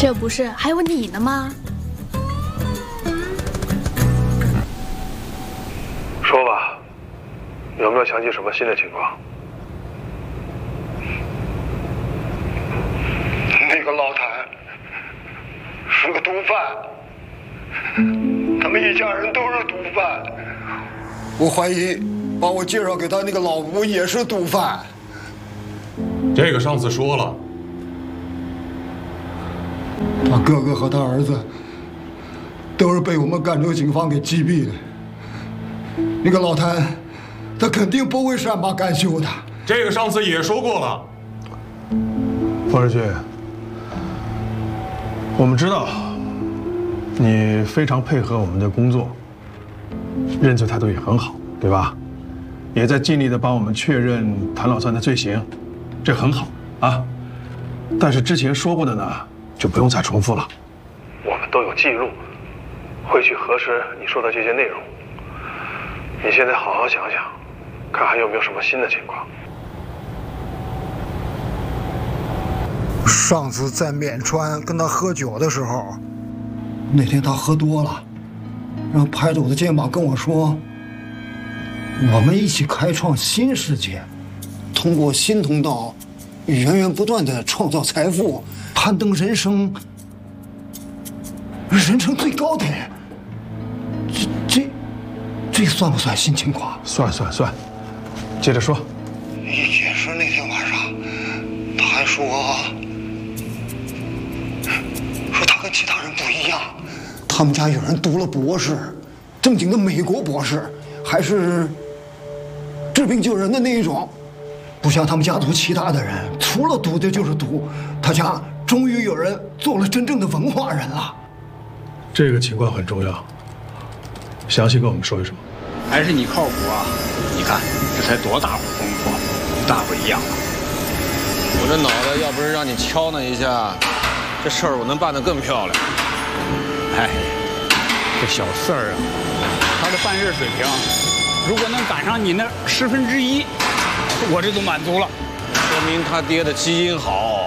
这不是还有你呢吗？ 说吧，有没有想起什么新的情况？ 那个老谭是个毒贩，他们一家人都是毒贩。我怀疑把我介绍给他那个老吴也是毒贩。 这个上次说了， 他哥哥和他儿子都是被我们赣州警方给击毙的。那个老谭，他肯定不会善罢甘休的。 这个上次也说过了。 冯世军，我们知道你非常配合我们的工作，认罪态度也很好，对吧？也在尽力的帮我们确认谭老三的罪行，这很好啊。但是之前说过的呢，就不用再重复了。 我们都有记录，会去核实你说的这些内容。你现在好好想想，看还有没有什么新的情况。 上次在沔川跟他喝酒的时候，那天他喝多了，然后拍着我的肩膀跟我说：“我们一起开创新世界，通过新通道，源源不断的创造财富，攀登人生最高点。”这算不算新情况？ 算，接着说。 也是那天晚上，他还说他跟其他人不一样，他们家有人读了博士，正经的美国博士，还是治病救人的那一种，不像他们家族其他的人，除了赌的就是赌。他家终于有人做了真正的文化人了。 这个情况很重要，详细跟我们说一说。 还是你靠谱啊！你看这才多大户风波，与大伙一样啊！ 我这脑袋要不是让你敲那一下，这事儿我能办得更漂亮。 哎，这小四儿啊，他的办事水平，如果能赶上你那1/10，我这就满足了。 说明他爹的基因好。